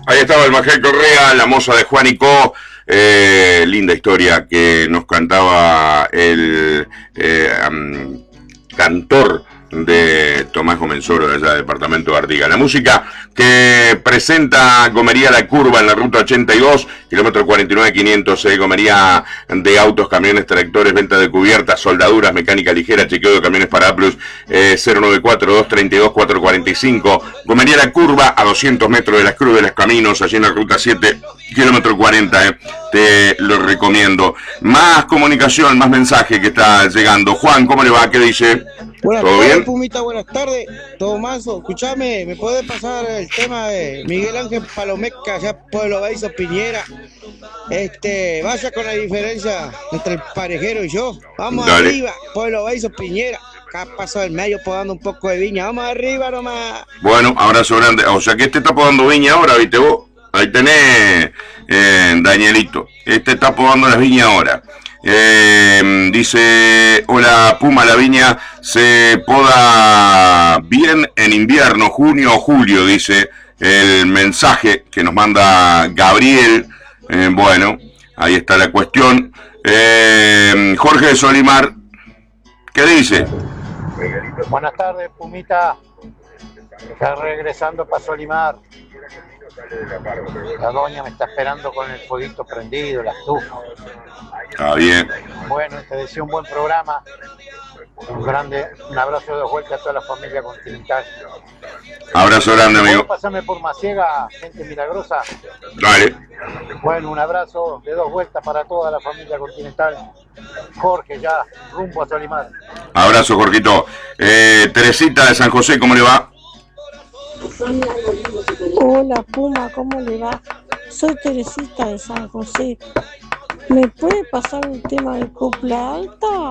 Ahí estaba el Majel Correa, la moza de Juanico. Linda historia que nos cantaba el cantor de Tomás Comensoro de allá del departamento de Artigas. La música que presenta Gomería La Curva en la ruta 82, kilómetro 49.500, Gomería de autos, camiones, tractores, venta de cubiertas, soldaduras, mecánica ligera, chequeo de camiones para Plus, 094-232-445. Gomería La Curva, a 200 metros de las Cruz de los Caminos, allí en la ruta 7, kilómetro 40, te lo recomiendo. Más comunicación, más mensaje que está llegando. Juan, ¿cómo le va? ¿Qué dice? Buenas ¿Todo tardes, bien? Pumita, buenas tardes. Tomaso, escúchame, ¿me puede pasar el tema de Miguel Ángel Palomeca, allá Pueblo Baizo, Piñera? Vaya con la diferencia entre el parejero y yo. Vamos Dale. arriba, Pueblo Baizo, Piñera. Acá paso del medio podando un poco de viña. Vamos arriba nomás. Bueno, abrazo grande. O sea que este está podando viña ahora, ¿viste vos? Ahí tenés, Danielito. Este está podando las viñas ahora. Dice, hola Puma, la viña se poda bien en invierno, junio o julio, dice el mensaje que nos manda Gabriel. Bueno, ahí está la cuestión. Jorge de Solimar, ¿qué dice? Buenas tardes, Pumita. Ya regresando para Solimar. La doña me está esperando con el fueguito prendido, la estufa. Está bien. Bueno, te deseo un buen programa. Un abrazo de vuelta a toda la familia Continental. Abrazo grande, amigo. Pásame por Maciega, gente milagrosa. Dale. Bueno, un abrazo de 2 vueltas para toda la familia Continental. Jorge, ya rumbo a Solimar. Abrazo, Jorgito. Teresita de San José, ¿cómo le va? Hola Puma, ¿cómo le va? Soy Teresita de San José. ¿Me puede pasar un tema de copla alta?